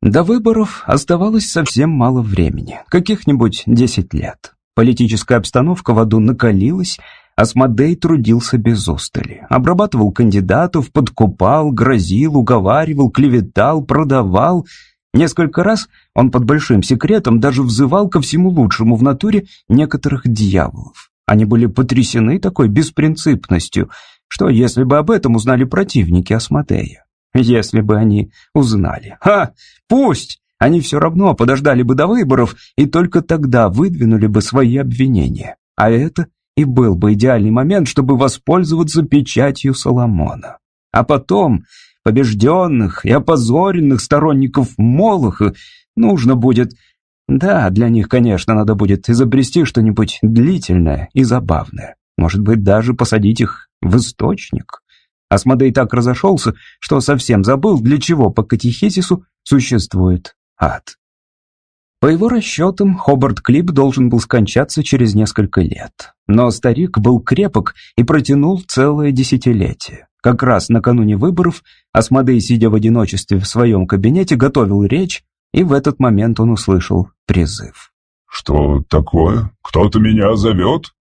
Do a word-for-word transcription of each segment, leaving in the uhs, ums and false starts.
До выборов оставалось совсем мало времени, каких-нибудь десять лет. Политическая обстановка в аду накалилась, Асмодей трудился без устали. Обрабатывал кандидатов, подкупал, грозил, уговаривал, клеветал, продавал. Несколько раз он под большим секретом даже взывал ко всему лучшему в натуре некоторых дьяволов. Они были потрясены такой беспринципностью, что если бы об этом узнали противники Асмодея. Если бы они узнали. Ха! Пусть! Они все равно подождали бы до выборов и только тогда выдвинули бы свои обвинения. А это и был бы идеальный момент, чтобы воспользоваться печатью Соломона. А потом побежденных и опозоренных сторонников Молоха нужно будет... Да, для них, конечно, надо будет изобрести что-нибудь длительное и забавное. Может быть, даже посадить их в источник. Асмодей так разошелся, что совсем забыл, для чего по катехизису существует ад. По его расчетам, Хобарт Клип должен был скончаться через несколько лет. Но старик был крепок и протянул целое десятилетие. Как раз накануне выборов Асмодей, сидя в одиночестве в своем кабинете, готовил речь, и в этот момент он услышал призыв. «Что такое? Кто-то меня зовет?»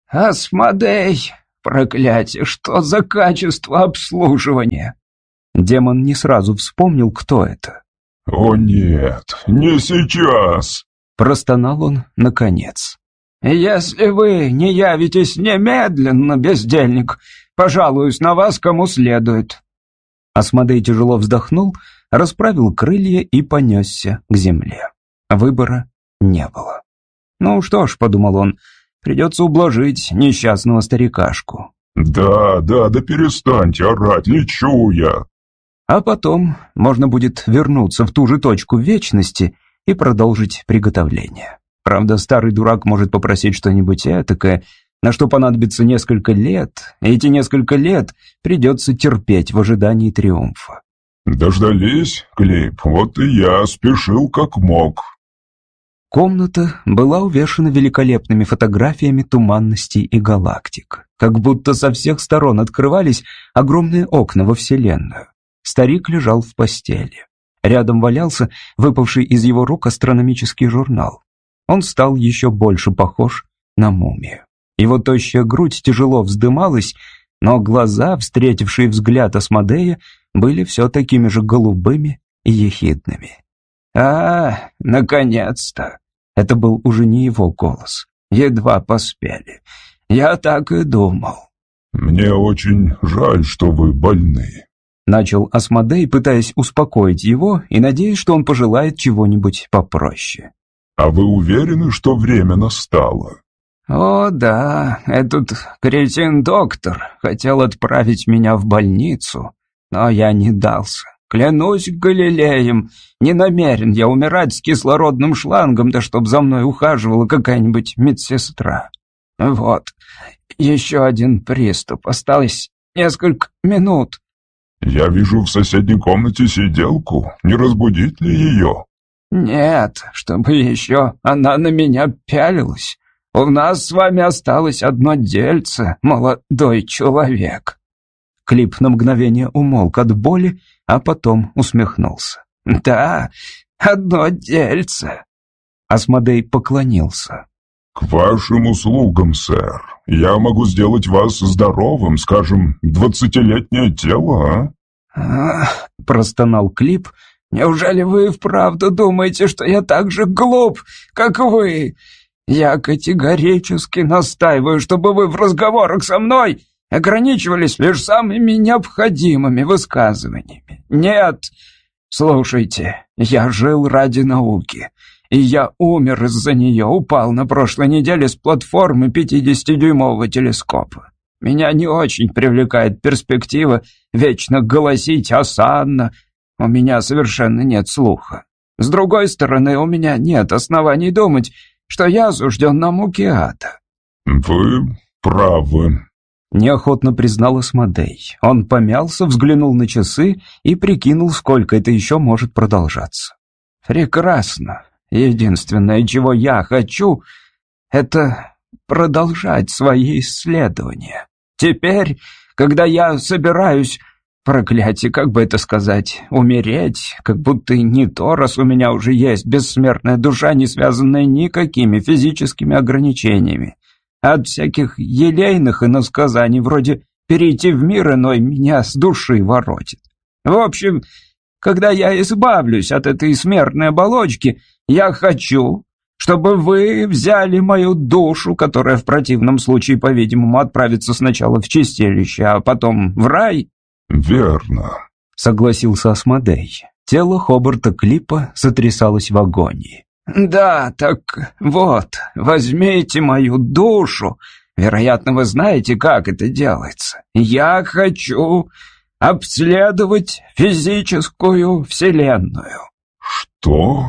«Асмодей! Проклятие! Что за качество обслуживания?» Демон не сразу вспомнил, кто это. «О нет, не сейчас!» Простонал он наконец. «Если вы не явитесь немедленно, бездельник, пожалуюсь на вас кому следует». Асмодей тяжело вздохнул, расправил крылья и понесся к земле. Выбора не было. «Ну что ж», — подумал он, — «придется ублажить несчастного старикашку». «Да, да, да перестаньте орать, лечу я». А потом можно будет вернуться в ту же точку вечности и продолжить приготовление. Правда, старый дурак может попросить что-нибудь этакое, на что понадобится несколько лет, и эти несколько лет придется терпеть в ожидании триумфа. «Дождались, Клип, вот и я спешил как мог». Комната была увешана великолепными фотографиями туманностей и галактик, как будто со всех сторон открывались огромные окна во Вселенную. Старик лежал в постели. Рядом валялся выпавший из его рук астрономический журнал. Он стал еще больше похож на мумию. Его тощая грудь тяжело вздымалась, но глаза, встретившие взгляд Асмодея, были все такими же голубыми и ехидными. «А, наконец-то!» Это был уже не его голос. «Едва поспели. Я так и думал». «Мне очень жаль, что вы больны», — начал Асмодей, пытаясь успокоить его и надеясь, что он пожелает чего-нибудь попроще. «А вы уверены, что время настало?» «О, да, этот кретин-доктор хотел отправить меня в больницу, но я не дался. Клянусь Галилеем, не намерен я умирать с кислородным шлангом, да чтоб за мной ухаживала какая-нибудь медсестра. Вот, еще один приступ, осталось несколько минут». «Я вижу в соседней комнате сиделку, не разбудить ли ее?» «Нет, чтобы еще она на меня пялилась. У нас с вами осталось одно дельце, молодой человек». Клип на мгновение умолк от боли, а потом усмехнулся. «Да, одно дельце». Асмодей поклонился. «К вашим услугам, сэр. Я могу сделать вас здоровым, скажем, двадцатилетнее тело, а?» «Ах», — простонал Клип, — «неужели вы вправду думаете, что я так же глуп, как вы? Я категорически настаиваю, чтобы вы в разговорах со мной ограничивались лишь самыми необходимыми высказываниями. Нет, слушайте, я жил ради науки, и я умер из-за нее, упал на прошлой неделе с платформы пятидесятидюймового телескопа. Меня не очень привлекает перспектива вечно голосить осанно. У меня совершенно нет слуха. С другой стороны, у меня нет оснований думать, что я осужден на муки ада». «Вы правы», — неохотно признал Асмодей. Он помялся, взглянул на часы и прикинул, сколько это еще может продолжаться. «Прекрасно. Единственное, чего я хочу, это продолжать свои исследования. Теперь, когда я собираюсь проклятие, как бы это сказать, умереть, как будто и не то, раз у меня уже есть бессмертная душа, не связанная никакими физическими ограничениями. От всяких елейных иносказаний, вроде «перейти в мир иной» меня с души воротит. В общем, когда я избавлюсь от этой смертной оболочки, я хочу, чтобы вы взяли мою душу, которая в противном случае, по-видимому, отправится сначала в чистилище, а потом в рай». «Верно», — согласился Асмодей. Тело Хобарта Клипа сотрясалось в агонии. «Да, так вот, возьмите мою душу. Вероятно, вы знаете, как это делается. Я хочу обследовать физическую вселенную». «Что?»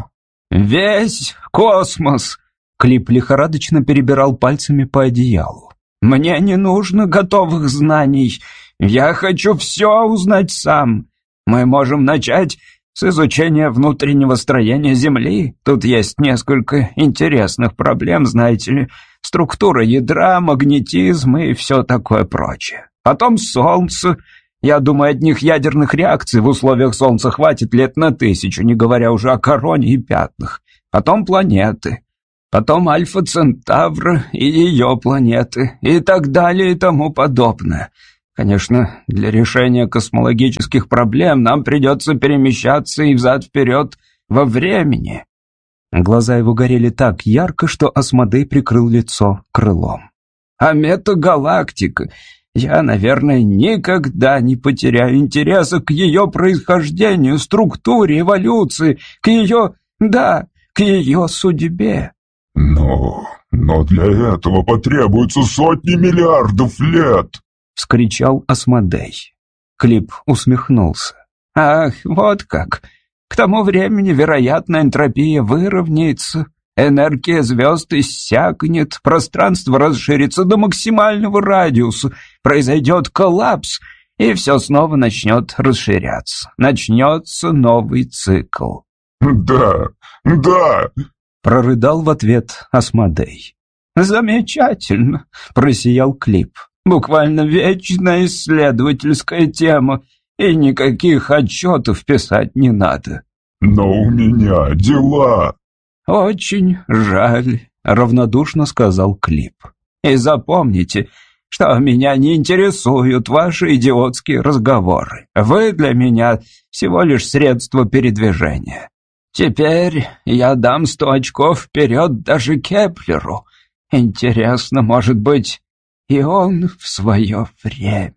«Весь космос». Клип лихорадочно перебирал пальцами по одеялу. «Мне не нужно готовых знаний. Я хочу все узнать сам. Мы можем начать с изучения внутреннего строения Земли. Тут есть несколько интересных проблем, знаете ли. Структура ядра, магнетизм и все такое прочее. Потом Солнце. Я думаю, одних ядерных реакций в условиях Солнца хватит лет на тысячу, не говоря уже о короне и пятнах. Потом планеты. Потом Альфа Центавра и ее планеты. И так далее и тому подобное. Конечно, для решения космологических проблем нам придется перемещаться и взад-вперед во времени». Глаза его горели так ярко, что Асмодей прикрыл лицо крылом. «А метагалактика... Я, наверное, никогда не потеряю интереса к ее происхождению, структуре, эволюции, к ее... да, к ее судьбе». «Но... но для этого потребуется сотни миллиардов лет!» — вскричал Асмодей. Клип усмехнулся. «Ах, вот как! К тому времени, вероятно, энтропия выровняется, энергия звезд иссякнет, пространство расширится до максимального радиуса, произойдет коллапс, и все снова начнет расширяться. Начнется новый цикл». «Да, да!» — прорыдал в ответ Асмодей. «Замечательно!» — просиял Клип. «Буквально вечная исследовательская тема, и никаких отчетов писать не надо». «Но у меня дела!» «Очень жаль», — равнодушно сказал Клип. «И запомните, что меня не интересуют ваши идиотские разговоры. Вы для меня всего лишь средство передвижения. Теперь я дам сто очков вперед даже Кеплеру. Интересно, может быть, и он в свое время».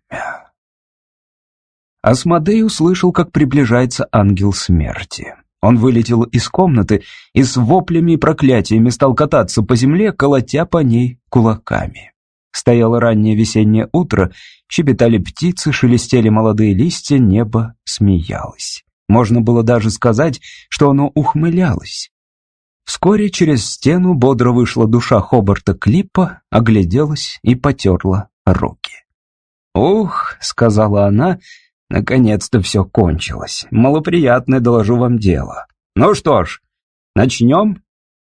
Асмодей услышал, как приближается ангел смерти. Он вылетел из комнаты и с воплями и проклятиями стал кататься по земле, колотя по ней кулаками. Стояло раннее весеннее утро, щебетали птицы, шелестели молодые листья, небо смеялось. Можно было даже сказать, что оно ухмылялось. Вскоре через стену бодро вышла душа Хобарта Клипа, огляделась и потерла руки. «Ух», — сказала она, — «наконец-то все кончилось. Малоприятное, доложу вам, дело. Ну что ж, начнем?»